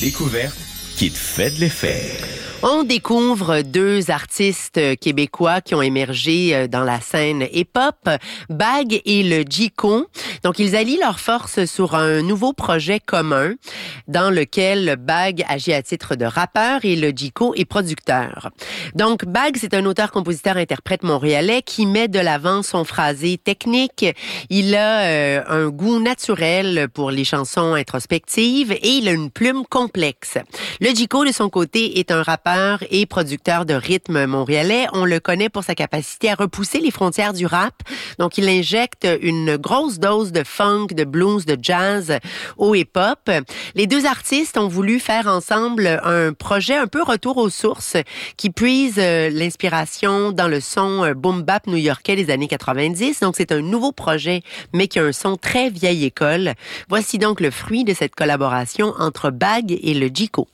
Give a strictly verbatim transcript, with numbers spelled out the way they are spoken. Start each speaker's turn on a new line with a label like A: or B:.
A: découverte qui te fait de l'effet.
B: On découvre deux artistes québécois qui ont émergé dans la scène hip-hop, Bag et le G-Co. Donc, ils allient leurs forces sur un nouveau projet commun dans lequel Bag agit à titre de rappeur et le G-Co est producteur. Donc, Bag, c'est un auteur-compositeur-interprète montréalais qui met de l'avant son phrasé technique. Il a euh, un goût naturel pour les chansons introspectives et il a une plume complexe. Le G-Co, de son côté, est un rappeur et producteur de rythme montréalais. On le connaît pour sa capacité à repousser les frontières du rap. Donc, il injecte une grosse dose de funk, de blues, de jazz au hip-hop. Les deux artistes ont voulu faire ensemble un projet un peu retour aux sources qui puise l'inspiration dans le son boom-bap new-yorkais des années quatre-vingt-dix. Donc, c'est un nouveau projet, mais qui a un son très vieille école. Voici donc le fruit de cette collaboration entre Bag et le G-Co.